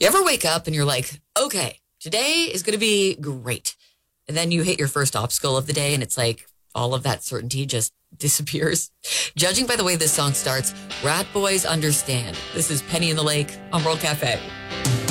You ever wake up and you're like, okay, today is going to be great. And then you hit your first obstacle of the day and it's like all of that certainty just disappears. Judging by the way this song starts, Rat Boys understand. This is Penny in the Lake on World Cafe.